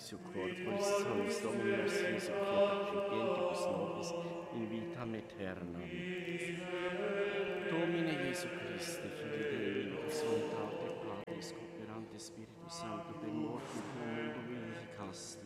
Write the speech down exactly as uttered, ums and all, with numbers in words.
resurrectio corporis salus Dominus Iesu quieta trientibus nobis in vitam aeternam. Domine Iesu Christe, Filii Dei, vivus unitate Patris, cooperante Spiritus Sancto, per mortem pro mundo vivificaste,